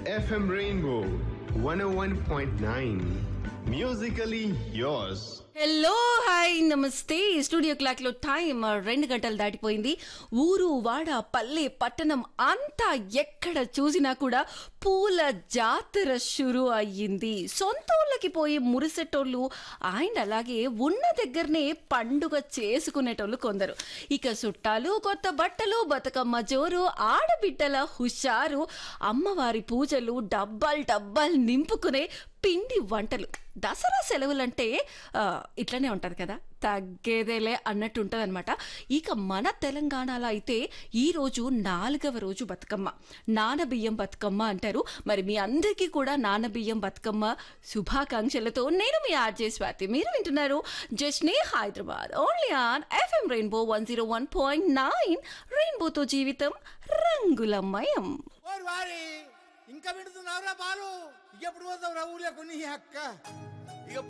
FM Rainbow 101.9. Musically yours. Hello hi నమస్తే. Studio clock లో time 2 గంటలు దాటిపోయింది. ఊరు వాడ పల్లె పట్టణం అంతా ఎక్కడ చూసినా కూడా పూల జాతర షురు అయ్యింది. సొంతూళ్ళకి పోయి మురిసేటోళ్ళు అండ్ అలాగే ఉన్న దగ్గరనే పండుగ చేసుకునేటోళ్ళు కొందరు. ఇక చుట్టాలు, కొత్త బట్టలు, బతుకమ్మ జోరు, ఆడబిడ్డల హుషారు, అమ్మవారి పూజలు, డబ్బాలు నింపుకునే పిండి వంటలు. దసరా సెలవులంటే ఇట్లనే ఉంటుంది కదా, తగ్గేదేలే అన్నట్టు ఉంటుంది అనమాట. ఇక మన తెలంగాణలో అయితే ఈరోజు 4వ రోజు బతుకమ్మ, నానబియ్యం బతుకమ్మ అంటారు. మరి మీ అందరికీ కూడా నానబియ్యం బతుకమ్మ శుభాకాంక్షలతో నేను మీ ఆర్జే స్వాతి. మీరు వింటున్నారు జస్నే Hyderabad only on FM rainbow 101.9. రెయిన్బోతో జీవితం రంగులమయం. ఇంకా వింటున్నావురా బాలు? ఎప్పుడు పోతావురా ఊర్లో కొన్ని అక్క? ఇక